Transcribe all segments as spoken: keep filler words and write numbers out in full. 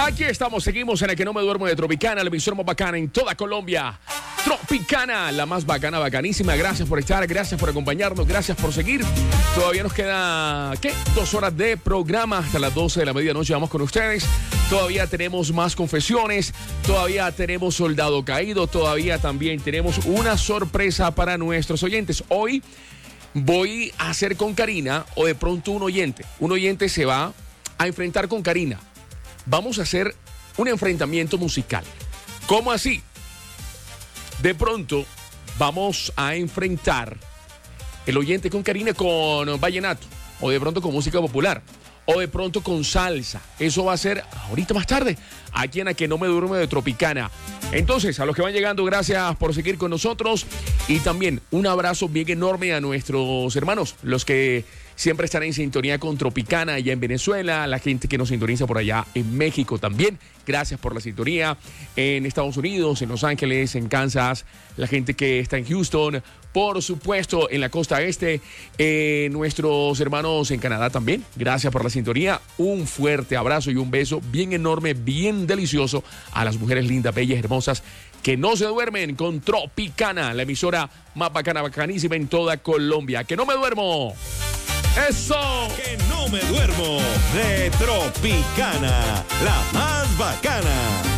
Aquí estamos, seguimos en el que no me duermo de Tropicana, la emisora más bacana en toda Colombia. Tropicana, la más bacana, bacanísima. Gracias por estar, gracias por acompañarnos, gracias por seguir. Todavía nos queda, ¿qué? Dos horas de programa hasta las doce de la medianoche. Vamos con ustedes. Todavía tenemos más confesiones, todavía tenemos Soldado Caído, todavía también tenemos una sorpresa para nuestros oyentes. Hoy voy a hacer con Karina, o de pronto un oyente. Un oyente se va a enfrentar con Karina. Vamos a hacer un enfrentamiento musical. ¿Cómo así? De pronto vamos a enfrentar el oyente con Karina con vallenato, o de pronto con música popular, o de pronto con salsa. Eso va a ser ahorita más tarde, aquí en A Que No Me Duermo de Tropicana. Entonces, a los que van llegando, gracias por seguir con nosotros. Y también un abrazo bien enorme a nuestros hermanos, los que siempre están en sintonía con Tropicana allá en Venezuela, la gente que nos sintoniza por allá en México también. Gracias por la sintonía. En Estados Unidos, en Los Ángeles, en Kansas, la gente que está en Houston, por supuesto, en la costa este, eh, nuestros hermanos en Canadá también. Gracias por la sintonía. Un fuerte abrazo y un beso bien enorme, bien delicioso a las mujeres lindas, bellas, hermosas, que no se duermen con Tropicana, la emisora más bacana, bacanísima en toda Colombia. ¡Que no me duermo! ¡Eso! Que no me duermo de Tropicana, la más bacana.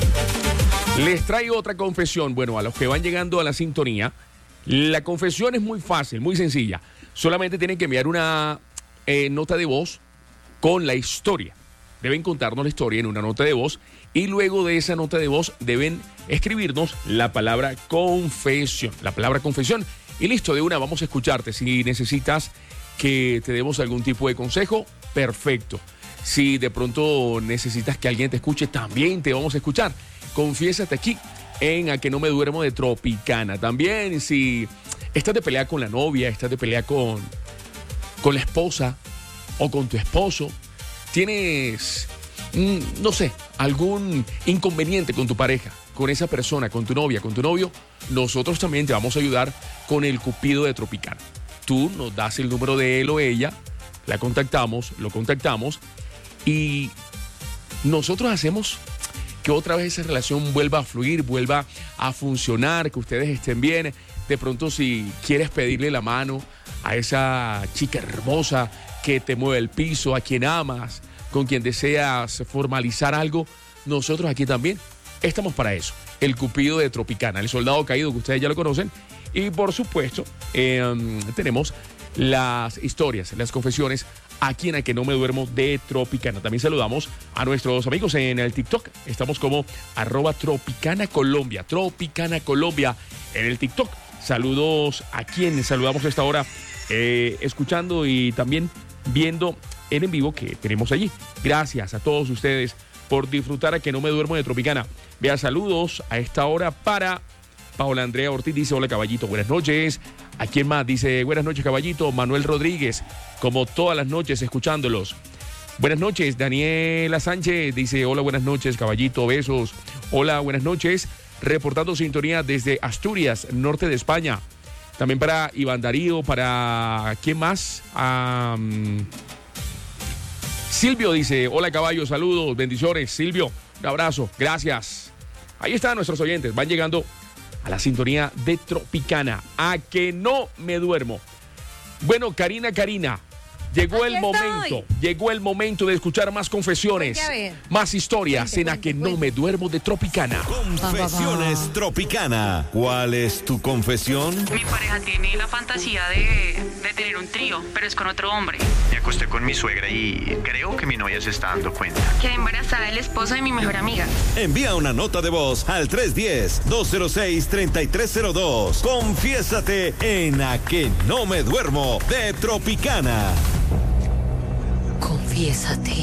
Les traigo otra confesión. Bueno, a los que van llegando a la sintonía, la confesión es muy fácil, muy sencilla. Solamente tienen que enviar una eh, nota de voz con la historia. Deben contarnos la historia en una nota de voz y luego de esa nota de voz deben escribirnos la palabra confesión. La palabra confesión. Y listo, de una vamos a escucharte. Si necesitas que te demos algún tipo de consejo, perfecto. Si de pronto necesitas que alguien te escuche, también te vamos a escuchar. Confiésate aquí en A Que No Me Duermo de Tropicana. También si estás de pelea con la novia, estás de pelea con, con la esposa o con tu esposo, tienes, mm, no sé, algún inconveniente con tu pareja, con esa persona, con tu novia, con tu novio, nosotros también te vamos a ayudar con el Cupido de Tropicana. Tú nos das el número de él o ella, la contactamos, lo contactamos y nosotros hacemos que otra vez esa relación vuelva a fluir, vuelva a funcionar, que ustedes estén bien. De pronto, si quieres pedirle la mano a esa chica hermosa que te mueve el piso, a quien amas, con quien deseas formalizar algo, nosotros aquí también estamos para eso. El Cupido de Tropicana, el Soldado Caído, que ustedes ya lo conocen. Y por supuesto, eh, tenemos las historias, las confesiones aquí en A Que No Me Duermo de Tropicana. También saludamos a nuestros amigos en el TikTok. Estamos como arroba Tropicana Colombia, Tropicana Colombia en el TikTok. Saludos a quienes saludamos a esta hora, eh, escuchando y también viendo en en vivo que tenemos allí. Gracias a todos ustedes por disfrutar A Que No Me Duermo de Tropicana. Vea, saludos a esta hora para Paola Andrea Ortiz, dice hola Caballito, buenas noches. ¿A quién más? Dice buenas noches Caballito. Manuel Rodríguez, como todas las noches escuchándolos. Buenas noches. Daniela Sánchez dice hola, buenas noches Caballito, besos. Hola, buenas noches. Reportando sintonía desde Asturias, norte de España. También para Iván Darío, para ¿quién más? Um, Silvio dice hola Caballo, saludos, bendiciones. Silvio, un abrazo, gracias. Ahí están nuestros oyentes, van llegando a la sintonía de Tropicana, A Que No Me Duermo. Bueno, Karina, Karina, llegó Aquí el momento, estoy. llegó el momento de escuchar más confesiones, Cuente, a ver. más historias Cuente, en A cuente, Que No cuente. Me Duermo de Tropicana. Confesiones Tropicana. ¿Cuál es tu confesión? Mi pareja tiene la fantasía de, de tener un trío, pero es con otro hombre. Me acosté con mi suegra y creo que mi novia se está dando cuenta. Quedé embarazada del esposo de mi mejor amiga. Envía una nota de voz al tres uno cero, dos cero seis, tres tres cero dos. Confiésate en A Que No Me Duermo de Tropicana. Confiésate.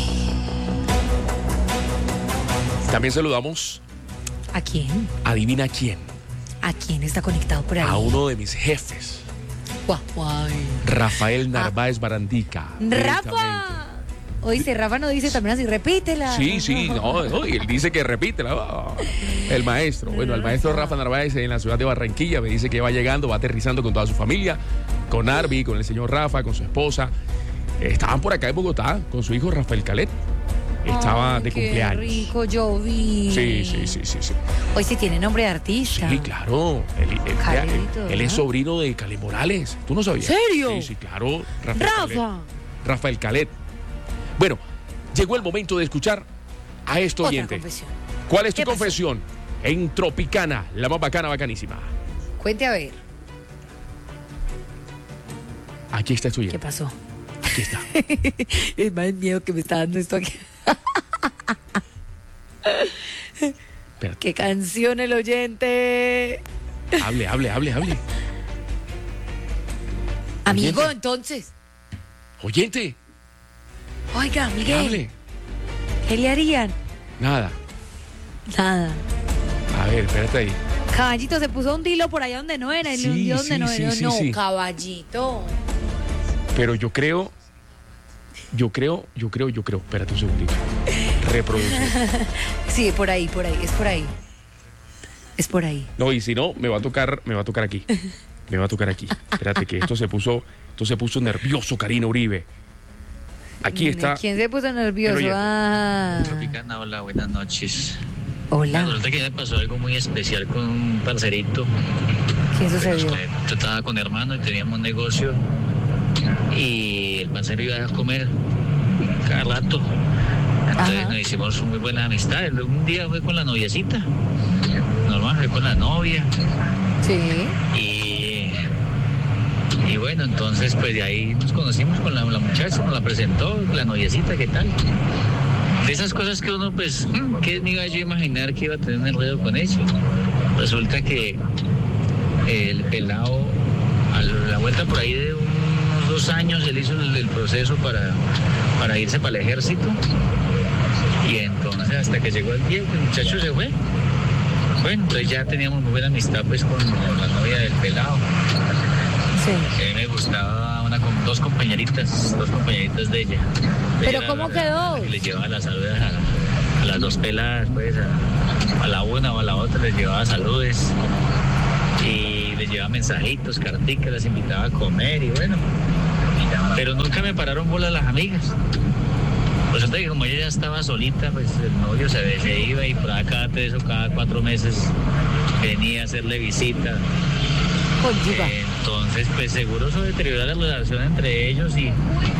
También saludamos, ¿A quién? adivina quién, ¿A quién está conectado por ahí? a uno de mis jefes, Guau, guau. Rafael Narváez Barandica. ¡Rafa! Oíste, Rafa no dice también así, repítela. Sí, sí, no, no, y él dice que repítela. Oh, el maestro, bueno, el maestro Rafa Narváez en la ciudad de Barranquilla me dice que va llegando, va aterrizando con toda su familia, con Arby, con el señor Rafa, con su esposa. Estaban por acá en Bogotá con su hijo Rafael Calet. estaba Ay, de qué cumpleaños. rico, yo vi. Sí, sí, sí, sí, sí. Hoy sí tiene nombre de artista. Sí, claro. Él, él- Calito, él- él es ¿no? sobrino de Caleb Morales. ¿Tú no sabías? ¿Serio? Sí, sí, claro. Rafael Rafa. Caleb. Rafael Caleb. Bueno, llegó el momento de escuchar a esto Otra oyente. confesión. ¿Cuál es tu ¿Qué pasó? confesión? En Tropicana, la más bacana, bacanísima. Cuente a ver, Aquí está tu ¿qué oyente. pasó? Aquí está. Es más miedo que me está dando esto aquí. Espérate. ¿Qué canción el oyente? Hable, hable, hable, hable. Amigo, Oyente. entonces. Oyente, Oiga, Miguel, hable. ¿qué le harían? Nada. Nada. A ver, espérate ahí. Caballito se puso un dilo por allá donde no era, y le Sí, hundió donde sí, no sí, era. sí, no, sí. caballito. Pero yo creo, yo creo, yo creo, yo creo. Espérate un segundito. Reproducir. Sí, por ahí, por ahí, es por ahí. Es por ahí. No, y si no, me va a tocar, me va a tocar aquí. Me va a tocar aquí. Espérate que esto se puso, esto se puso nervioso, Karina Uribe. Aquí está. ¿Quién se puso nervioso? Pero oye, Ah. Tropicana, hola, buenas noches. Hola. Resulta que me pasó algo muy especial con un parcerito. ¿Quién Pues, sucedió? eh, yo estaba con hermano y teníamos un negocio y el parcero iba a comer cada rato. Entonces Ajá. nos hicimos muy buena amistad. Un día fue con la noviecita, normal, fue con la novia Sí. y, y bueno, entonces pues de ahí nos conocimos con la, la muchacha, nos la presentó, la noviecita, ¿qué tal? De esas cosas que uno pues, ¿qué me iba yo a imaginar que iba a tener un enredo con ella? Resulta que el pelado, a la vuelta por ahí de unos dos años, él hizo el, el proceso para, para irse para el ejército. Y entonces hasta que llegó el día que el muchacho se fue. Bueno, entonces ya teníamos muy buena amistad pues con, con la novia del pelado. Sí. A mí me gustaba una con dos compañeritas, dos compañeritas de ella. ¿Pero Ella cómo era la- quedó? la que le llevaba las saludes a, a las dos peladas, pues, a, a la una o a la otra les llevaba saludes. Y les llevaba mensajitos, carticas, las invitaba a comer y bueno. Pero nunca me pararon bolas las amigas. Resulta que como ella ya estaba solita, pues el novio se, se iba y por acá cada tres o cada cuatro meses venía a hacerle visita. Conlliga. Entonces, pues seguro eso deterioró la relación entre ellos y,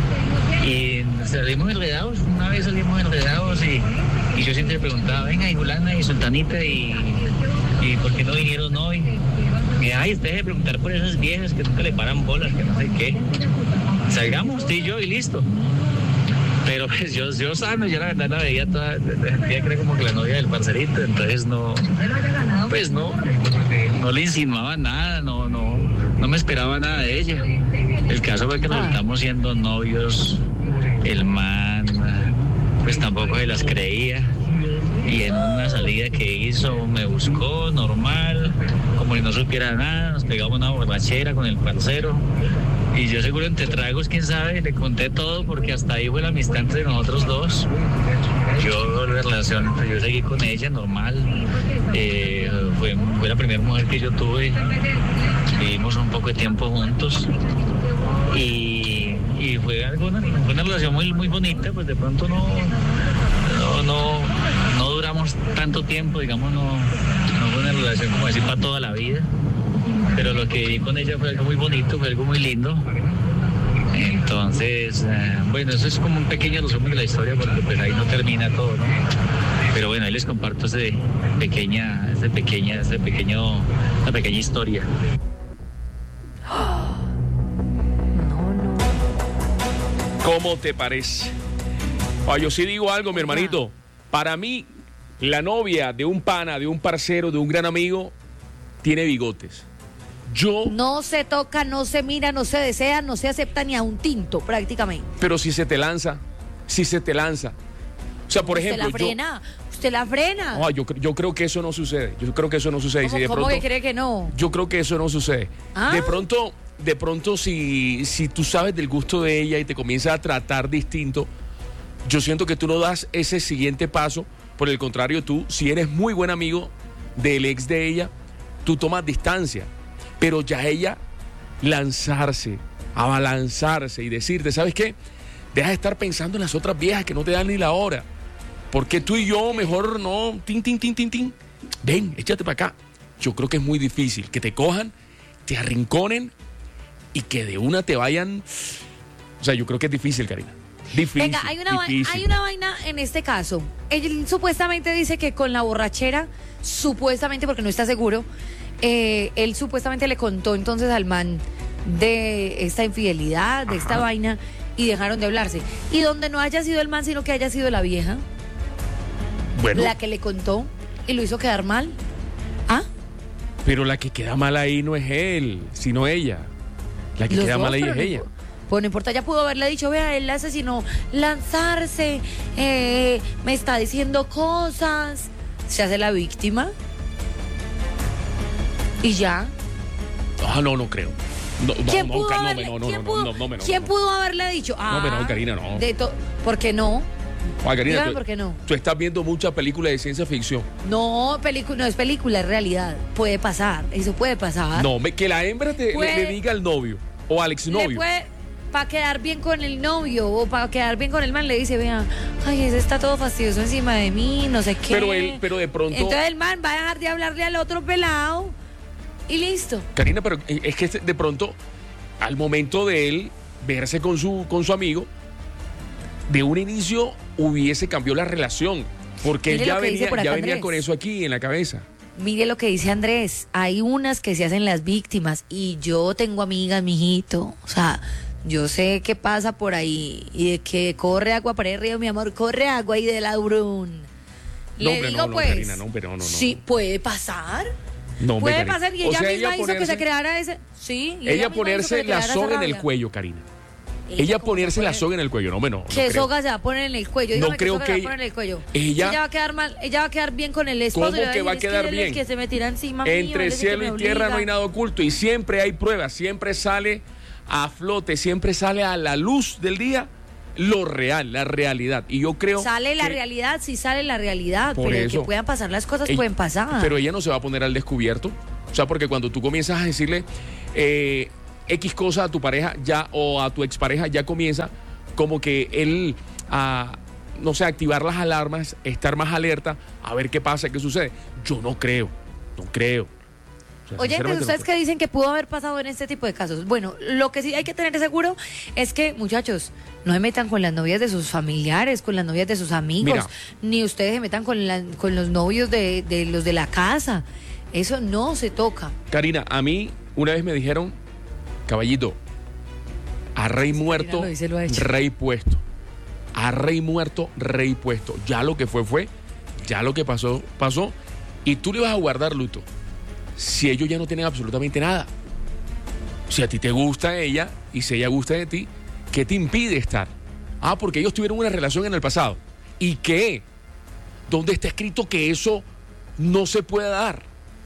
y salimos enredados. Una vez salimos enredados y, y yo siempre preguntaba, venga, y Julana y Sultanita, y, y ¿por qué no vinieron hoy? Y ay, ustedes de preguntar por esas viejas que nunca le paran bolas, que no sé qué. Salgamos, tú y yo, y listo. Pero pues yo, yo sano, yo la verdad la veía toda, sentía que era como que la novia del parcerito, entonces no, pues no, no le insinuaba nada, no, no, no me esperaba nada de ella. El caso fue que resultamos siendo novios, el man, pues tampoco se las creía. Y en una salida que hizo me buscó normal, como si no supiera nada, nos pegamos una borrachera con el parcero. Y yo seguro entre tragos, quién sabe, le conté todo porque hasta ahí fue la amistad entre nosotros dos. Yo la relación, yo seguí con ella normal. Eh, fue, fue la primera mujer que yo tuve. Vivimos un poco de tiempo juntos. Y, y fue, algo, una, fue una relación muy, muy bonita, pues de pronto no, no, no, no duramos tanto tiempo, digamos, no, no fue una relación como decir para toda la vida. Pero lo que viví con ella fue algo muy bonito, fue algo muy lindo. Entonces, eh, bueno, eso es como un pequeño resumen de la historia porque pues ahí no termina todo, ¿no? Pero bueno, ahí les comparto ese pequeña, ese pequeña, ese pequeño, esa pequeña historia. No, no. ¿Cómo te parece? Ah, yo sí digo algo, mi hermanito. Para mí, la novia de un pana, de un parcero, de un gran amigo, tiene bigotes. Yo, No se toca, no se mira, no se desea, no se acepta ni a un tinto, prácticamente. pero si se te lanza, si se te lanza. O sea, por ejemplo, usted la frena, usted la frena. yo, ah, yo, cre- yo creo que eso no sucede. Yo creo que eso no sucede. Y ¿Cómo, si de cómo pronto, que cree que no? yo creo que eso no sucede. Ah. De pronto, de pronto, si, si tú sabes del gusto de ella y te comienzas a tratar distinto, yo siento que tú no das ese siguiente paso. Por el contrario, tú, si eres muy buen amigo del ex de ella, tú tomas distancia. Pero ya ella lanzarse, abalanzarse y decirte, ¿sabes qué? Deja de estar pensando en las otras viejas que no te dan ni la hora. Porque tú y yo mejor no, tin, tin, tin, tin, tin. Ven, échate para acá. Yo creo que es muy difícil que te cojan, te arrinconen y que de una te vayan. O sea, yo creo que es difícil, Karina. Difícil. Venga, hay una, difícil. hay una vaina en este caso. Él supuestamente dice que con la borrachera, supuestamente, porque no está seguro, eh, él supuestamente le contó entonces al man de esta infidelidad, de Ajá. esta vaina, y dejaron de hablarse. Y donde no haya sido el man, sino que haya sido la vieja, bueno, la que le contó y lo hizo quedar mal. ¿Ah? Pero la que queda mal ahí no es él, sino ella. La que Los queda dos, mal ahí es no, ella. Pues no importa, ella pudo haberle dicho, vea, él hace sino lanzarse, eh, me está diciendo cosas. Se hace la víctima. Y ya. Ah, no, no creo. No, no, ¿Quién no, pudo no, haberle, no, no, ¿quién no, pudo, no, no, no, no, ¿quién no. pudo haberle dicho? Ah, No, no, Karina, no. De to- ¿Por qué no? Ah, Karina, Dígame tú, por qué no. Tú estás viendo muchas películas de ciencia ficción. No, película, no es película, es realidad. Puede pasar, eso puede pasar. No, me, que la hembra te, Puede- le, le diga al novio o al Le exnovio. puede, para quedar bien con el novio o para quedar bien con el man, le dice, vea, ay, ese está todo fastidioso encima de mí, no sé qué. Pero él, pero de pronto. Entonces el man va a dejar de hablarle al otro pelado y listo. Karina, pero es que de pronto, al momento de él verse con su, con su amigo, de un inicio hubiese cambiado la relación. Porque él Mire ya lo que dice venía, por acá ya venía Andrés. con eso aquí en la cabeza. Mire lo que dice Andrés, hay unas que se hacen las víctimas y yo tengo amigas, mijito, o sea, yo sé qué pasa por ahí y de que corre agua para el río, mi amor, corre agua y de la Durún. No, Le hombre, digo no, no, pues, Karina, no, hombre, no, no, no. sí, puede pasar, No, hombre, puede Karina. pasar y O ella sea, misma hizo que ponerse- se creara ese, sí, y Ella misma hizo que ponerse le la creara esa soga en el rabia. cuello, Karina. Ella ¿cómo ponerse se la pone? soga en el cuello, no, hombre, no. no ¿Qué creo. soga se va a poner en el cuello? No Dígame qué creo soga que se va a poner en el cuello. ella- ella va a quedar mal, ella va a quedar bien con el esposo. ¿Cómo y le que va a decir, quedar es que él es el bien? que se me tira encima mío, él Entre es el que cielo me y tierra obliga. no hay nada oculto y siempre hay pruebas, siempre sale a flote, siempre sale a la luz del día lo real, la realidad. Y yo creo Sale la que- realidad, sí sale la realidad, Por pero eso. que puedan pasar las cosas Ella- pueden pasar. Pero ella no se va a poner al descubierto. O sea, porque cuando tú comienzas a decirle eh, X cosa a tu pareja ya o a tu expareja, ya comienza como que él a, no sé, activar las alarmas, estar más alerta, a ver qué pasa, qué sucede. Yo no creo, no creo. O sea, Oye, sinceramente, ustedes no que dicen que pudo haber pasado en este tipo de casos. Bueno, lo que sí hay que tener seguro es que, muchachos, no se metan con las novias de sus familiares, con las novias de sus amigos, Mira. ni ustedes se metan con, la- con los novios de, de los de la casa. Eso no se toca. Karina, a mí una vez me dijeron, caballito, a rey muerto, lo dice, lo ha hecho. rey puesto. A rey muerto, rey puesto. Ya lo que fue, fue. Ya lo que pasó, pasó. Y tú le vas a guardar luto. Si ellos ya no tienen absolutamente nada. Si a ti te gusta ella y si ella gusta de ti, ¿qué te impide estar? Ah, porque ellos tuvieron una relación en el pasado. ¿Y qué? ¿Dónde está escrito que eso no se puede dar?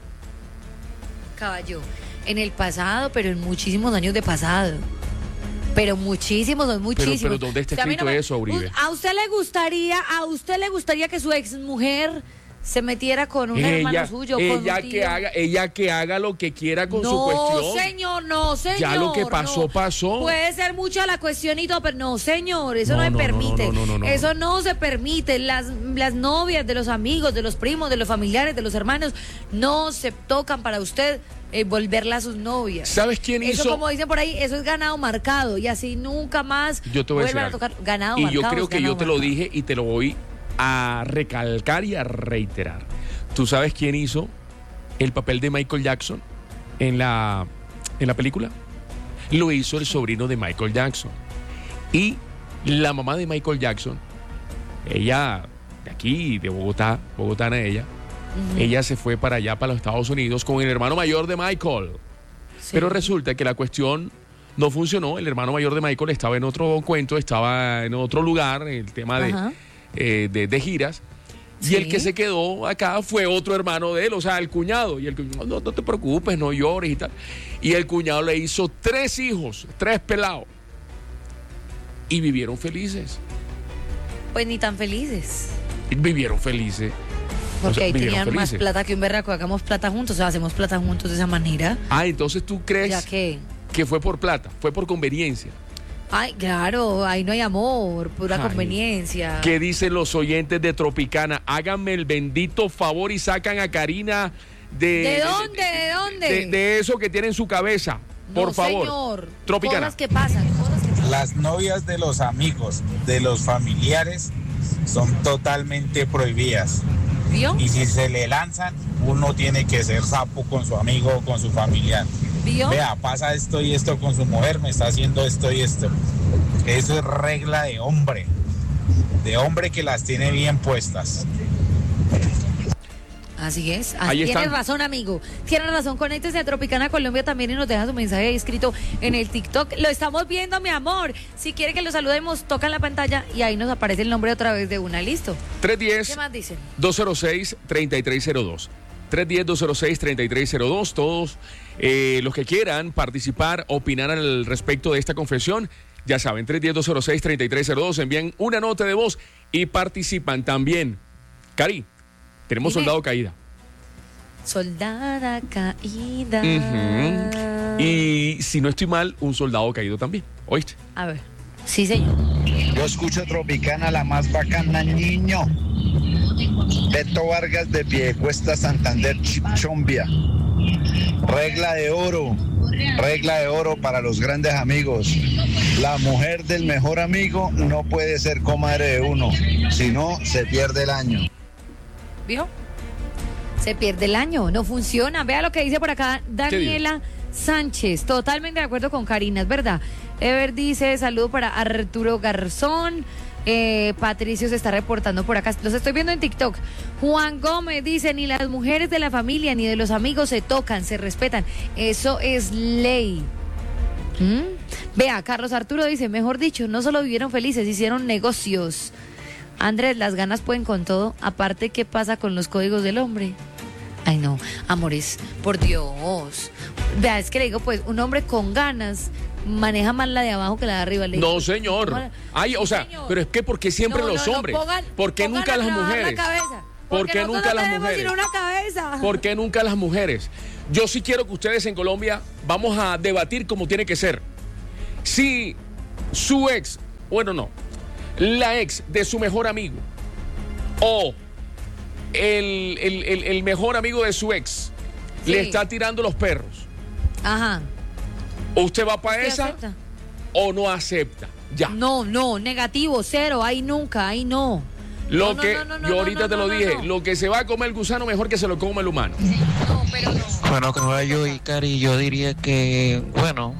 Caballo, en el pasado, pero en muchísimos años de pasado. Pero muchísimos, son muchísimos. pero ¿dónde está O sea, a mí escrito me- eso, Uribe? ¿A usted le gustaría, a usted le gustaría que su ex mujer se metiera con un hermano suyo, con ella un que tío? haga, ella que haga lo que quiera con no, su cuestión. señor, no, señor. Ya lo que pasó, no. pasó. Puede ser mucho la cuestión y todo, pero no, señor, eso No, no, no, se no, permite. no, no, no, no, eso no se permite. Las, las novias de los amigos, de los primos, de los familiares, de los hermanos, no se tocan para usted eh, volverla a sus novias. ¿Sabes quién Eso, hizo? como dicen por ahí, eso es ganado marcado y así nunca más Yo te voy a decir vuelvan a algo. tocar ganado Y marcado. yo creo es que yo ganado te lo marcado. dije y te lo voy a recalcar y a reiterar. ¿Tú sabes quién hizo el papel de Michael Jackson en la, en la película? Lo hizo el sobrino de Michael Jackson. Y la mamá de Michael Jackson, ella de aquí, de Bogotá, bogotana ella, ella se fue para allá, para los Estados Unidos, con el hermano mayor de Michael. Sí. Pero resulta que la cuestión no funcionó. El hermano mayor de Michael estaba en otro cuento, estaba en otro lugar, el tema de, Ajá. eh, de, de giras. Y Sí. el que se quedó acá fue otro hermano de él, o sea, el cuñado. Y el cuñado, no, no te preocupes, no llores y tal. Y el cuñado le hizo tres hijos, tres pelados. Y vivieron felices. Pues ni tan felices. Vivieron felices. Porque O sea, ahí vivieron tenían más felices. plata que un berraco. Hagamos plata juntos, o sea, hacemos plata juntos de esa manera. Ah, entonces tú crees Ya que que fue por plata, fue por conveniencia. Ay, claro, ahí no hay amor, pura Ay. conveniencia. ¿Qué dicen los oyentes de Tropicana? Háganme el bendito favor y sacan a Karina de... ¿De dónde? ¿De dónde? De, de eso que tiene en su cabeza. Por No, favor. señor. Tropicana. Cosas que pasan, cosas que pasan. Las novias de los amigos, de los familiares, son totalmente prohibidas. ¿Vio? Y si se le lanzan, uno tiene que ser sapo con su amigo o con su familiar. ¿Vio? Vea, pasa esto y esto con su mujer, me está haciendo esto y esto. Eso es regla de hombre. De hombre que las tiene bien puestas. Así es, Ahí así tienes están. razón, amigo. Tienes razón, conéctese a Tropicana Colombia también y nos deja su mensaje ahí escrito en el TikTok. Lo estamos viendo, mi amor. Si quiere que lo saludemos, toca en la pantalla y ahí nos aparece el nombre otra vez de una. Listo. tres uno cero, ¿Qué más dicen? dos cero seis, tres tres cero dos. tres uno cero, dos cero seis, tres tres cero dos. Todos eh, los que quieran participar, opinar al respecto de esta confesión, ya saben, tres uno cero, dos cero seis, tres tres cero dos. Envían una nota de voz y participan también. Cari, tenemos Dime. soldado caída. Soldada caída. Ujú. Y si no estoy mal, un soldado caído también. ¿Oíste? A ver. Sí, señor. Yo escucho Tropicana, la más bacana, niño. Beto Vargas de Piedecuesta, Santander, Chichombia. Regla de oro, regla de oro para los grandes amigos. La mujer del mejor amigo no puede ser comadre de uno, si no se pierde el año. ¿Vio? Se pierde el año, no funciona. Vea lo que dice por acá Daniela Sánchez. Totalmente de acuerdo con Karina, es verdad. Ever dice, saludo para Arturo Garzón. Eh, Patricio se está reportando por acá. Los estoy viendo en TikTok. Juan Gómez dice, ni las mujeres de la familia ni de los amigos se tocan, se respetan. Eso es ley. ¿Mm? Vea, Carlos Arturo dice, mejor dicho, no solo vivieron felices, hicieron negocios. Andrés, las ganas pueden con todo. Aparte, ¿qué pasa con los códigos del hombre? Ay, no, amores, por Dios. Vea, es que le digo, pues, un hombre con ganas maneja más la de abajo que la de arriba. Le digo, No, señor. ¿cómo? Ay, o sea, Señor. pero es que ¿por qué siempre No, los no, no, hombres? pongan- ¿Por qué pongan nunca a las trabajar mujeres? La cabeza, ¿Por porque qué nosotros nunca no las tenemos mujeres? sino una cabeza. ¿Por qué nunca las mujeres? Yo sí quiero que ustedes en Colombia vamos a debatir como tiene que ser. Si su ex, bueno, no, la ex de su mejor amigo o el, el- el- el mejor amigo de su ex Sí. le está tirando los perros, Ajá. ¿usted va para ¿Usted esa acepta? o no acepta? Ya. No, no, negativo, cero, ahí nunca, ahí no. Lo No, no, que no, no, no, yo no, ahorita no, te lo no, dije, no. lo que se va a comer el gusano mejor que se lo coma el humano. No, pero no. Bueno, caballo y Cari, yo diría que, bueno,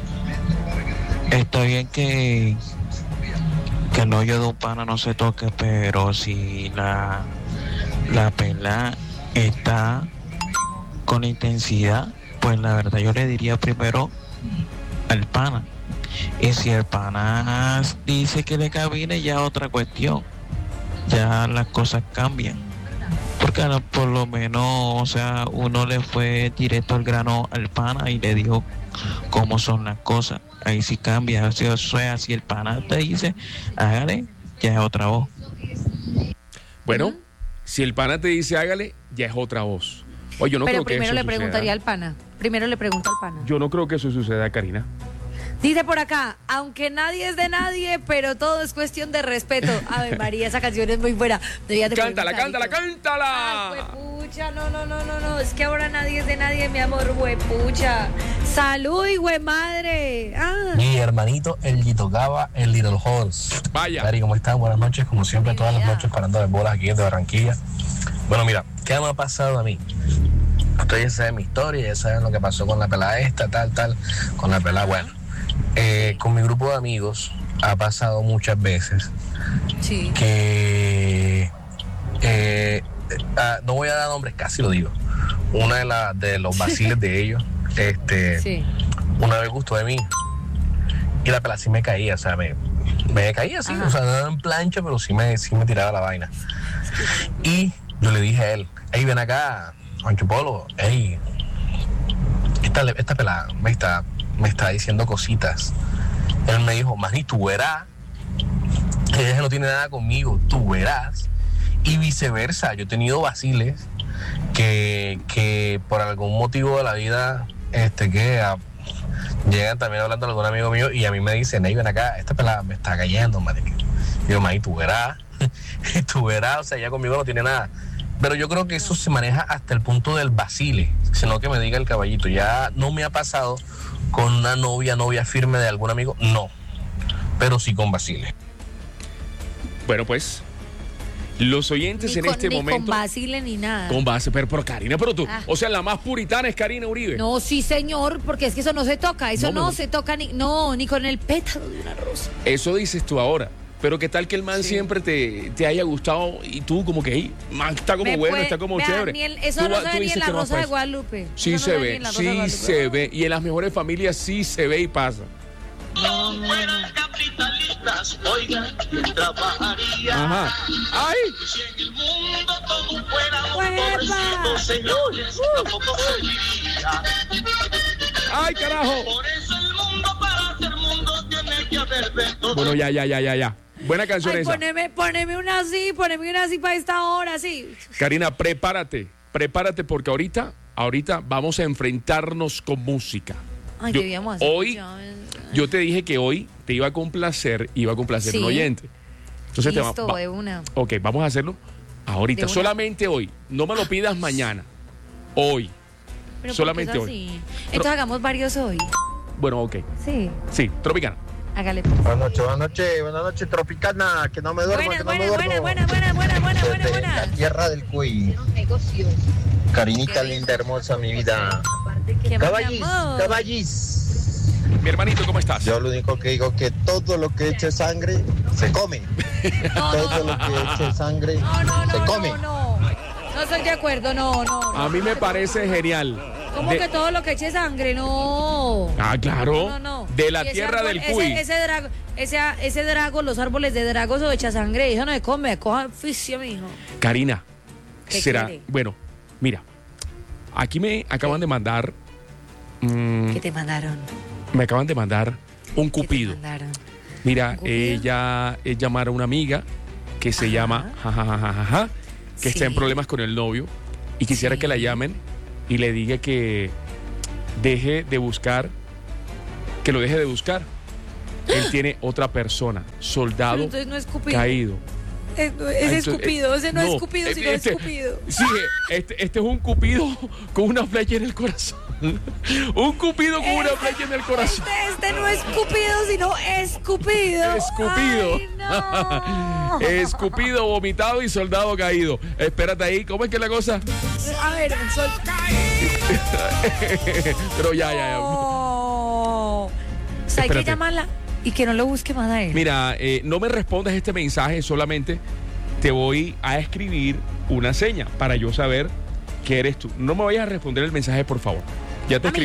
está bien que, que el hoyo de un pana no se toque, pero si la, la pela está con intensidad, pues la verdad yo le diría primero al pana. Y si el pana dice que le cabine, ya otra cuestión. Ya las cosas cambian. Porque ahora por lo menos, o sea, uno le fue directo al grano al pana y le dijo cómo son las cosas. Ahí sí cambia. Si, o sea, si el pana te dice, hágale, ya es otra voz. Bueno, si el pana te dice hágale, ya es otra voz. Oye, yo no pero creo que primero eso le suceda. preguntaría al pana. Primero le pregunto al pana. Yo no creo que eso suceda, Karina. Dice por acá, aunque nadie es de nadie, pero todo es cuestión de respeto. A ver, María, esa canción es muy buena. Deberías de poner Cántala, un cántala, pedacito. cántala. Ay, huepucha, no, no, no, no, no. Es que ahora nadie es de nadie, mi amor, huepucha. Salud, güey, madre. Ah. Mi hermanito, el Gito Gaba, el Little Horse. Vaya. Cari, ¿cómo están? Buenas noches, como siempre, Mi todas las vida. noches parando de bolas aquí desde Barranquilla. Bueno, mira, ¿qué me ha pasado a mí? Ustedes ya saben mi historia, ya saben lo que pasó con la pelada esta, tal, tal, con la pelada, bueno. Eh, con mi grupo de amigos ha pasado muchas veces Sí. que eh, ah, no voy a dar nombres, casi lo digo. Una de, la, de los vaciles de ellos, este, Sí. una vez gustó de mí y la pelada sí me caía, o sea, me, me caía así, Ajá. o sea, no en plancha, pero sí me, sí me tiraba la vaina. Y yo le dije a él, hey, ven acá, Juancho Polo, hey, esta, esta pelada me está, me está diciendo cositas. Él me dijo, Manny, tú verás que ella no tiene nada conmigo, tú verás. Y viceversa, yo he tenido vaciles que, que por algún motivo de la vida, este, que a- llegan también hablando de algún amigo mío y a mí me dicen, hey, ven acá, esta pelada me está cayendo, marica. Y yo, maí, tú verás, tú verás, o sea, ella conmigo no tiene nada. Pero yo creo que eso se maneja hasta el punto del vacile, sino que me diga el caballito. Ya no me ha pasado con una novia, novia firme de algún amigo, no, pero sí con vacile. Bueno, pues, los oyentes Ni en con, este ni momento... con Basile ni nada. Con base, pero, pero Karina, pero tú, Ah. o sea, la más puritana es Karina Uribe. No, sí, señor, porque es que eso no se toca. Eso No, no, no, no. se toca ni, no, ni con el pétalo de una rosa. Eso dices tú ahora. Pero qué tal que el man Sí. siempre te, te haya gustado y tú como que, hey, man, está como Me bueno, puede- está como vea, chévere. ni el- eso Tú no va- se tú ve ni dices en la que no Rosa de pasa. Guadalupe. Sí Eso no se ve ni ve, en la Rosa de sí Guadalupe. se ve. Y en las mejores familias sí se ve y pasa. No, no, no. capitalistas, oigan, trabajaría. Ajá. ¡Ay! Si en el mundo todos fuéramos ¡Huepa! pobrecitos, señores, tampoco serviría. ¡Ay, carajo! Por eso el mundo, para ser mundo, tiene que haber de todo. Bueno, ya, ya, ya, ya, ya. Buena canción Ay, esa. poneme, poneme una así, poneme una así para esta hora, sí. Karina, prepárate. Prepárate porque ahorita, ahorita vamos a enfrentarnos con música. Ay, Yo- ¿qué íbamos a hacer? hoy, Ya, yo te dije que hoy te iba a complacer, iba a complacer Sí. un oyente. Entonces te va- Listo, va- de una. Ok, vamos a hacerlo ahorita, De una. solamente hoy. No me lo pidas mañana. Hoy. Pero solamente ¿por qué hoy. es así? Entonces hagamos varios hoy. Bueno, ok. Sí, Sí, Tropicana. hágale. pues. Buenas noches, buenas noches, buenas noches, Tropicana, que no me duermo, Buenas, que no me buenas, duermo. buenas, buenas, buenas, buenas, buenas, buenas, Desde buenas. la tierra del Cuy. Carinita linda, hermosa, mi vida. ¿Qué más, Caballis, mi amor? caballis. Mi hermanito, ¿cómo estás? Yo lo único que digo que todo lo que eche sangre se come. No, Todo no, lo que eche sangre no, no, se no, come. no, no. No estoy de acuerdo, no, no. no. A mí me parece genial. ¿Cómo De- que todo lo que eche sangre? No. Ah, claro. No, no, no. De la Y ese tierra árbol- del Cuy. Ese, ese drago, ese, ese drago, los árboles de drago, eso echa sangre. Eso no se come, coja oficio, mijo. Karina, ¿Qué será. quiere? Bueno, mira. Aquí me acaban de mandar. mm, ¿Qué te mandaron? me acaban de mandar un ¿Qué te cupido. mandaron? Mira, ¿Un cupido? ella es llamar a una amiga que se Ajá. llama jajajajaja, que está en Sí. problemas con el novio y quisiera Sí. que la llamen y le diga que deje de buscar, que lo deje de buscar. Él tiene otra persona, Pero soldado entonces no es Cupido. caído. Es, no- es Ah, entonces, escupido, ese no, eh, es no, Cupido, eh, sino este- es Cupido. Sí, este, este es un cupido con una flecha en el corazón. Un cupido con una flecha en el corazón. Este, este no es Cupido, sino escupido. Escupido. Ay, no. Escupido, vomitado y soldado caído. Espérate ahí, ¿cómo es que es la cosa? A ver, sol... Pero ya, ya, ya. No. O sea, hay que Espérate. llamarla y que no lo busque más a él. Mira, eh, no me respondas este mensaje, solamente te voy a escribir una seña para yo saber que eres tú. No me vayas a responder el mensaje, por favor. Ya te A mí.